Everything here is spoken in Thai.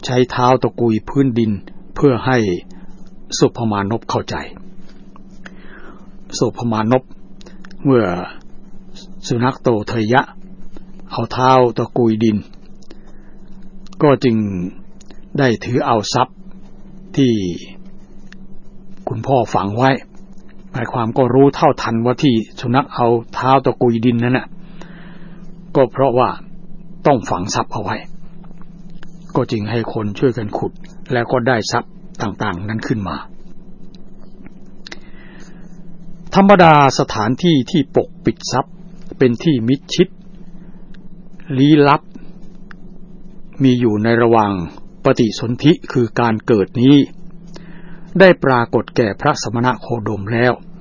ใช้เท้าตะกุยพื้นดินเพื่อให้สุภมานพเข้าใจสุภมานพเมื่อสุนัขโตเทยะเอาเท้าตะกุยดินก็จึงได้ถือเอาทรัพย์ที่คุณพ่อฝังไว้หมายความก็รู้เท่าทันว่าที่สุนัขเอาเท้าตะกุยดินนั่นน่ะก็เพราะว่าต้องฝังทรัพย์เอาไว้ก็จึงให้คนช่วยกันขุดแล้วก็ได้ทรัพย์ต่างๆนั้นขึ้นมาธรรมดาสถานที่ที่ปกปิดทรัพย์เป็นที่มิดชิดลี้ลับมีอยู่ในระหว่างปฏิสนธิคือการเกิดนี้ได้ปรากฏแก่พระสมณโคดมแล้ว